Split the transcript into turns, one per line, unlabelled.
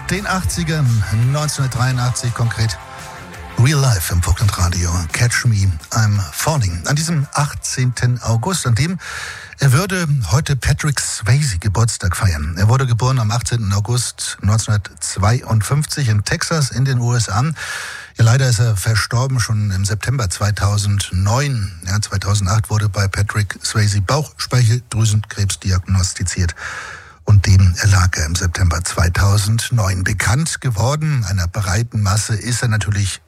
den 80ern, 1983 konkret. Real Life im Vogtlandradio. Catch Me, I'm Falling. An diesem 18. August, an dem würde heute Patrick Swayze Geburtstag feiern. Er wurde geboren am 18. August 1952 in Texas in den USA. Ja, leider ist er verstorben schon im September 2009. Ja, 2008 wurde bei Patrick Swayze Bauchspeicheldrüsenkrebs diagnostiziert. Und dem erlag er im September 2009. Bekannt geworden einer breiten Masse ist er natürlich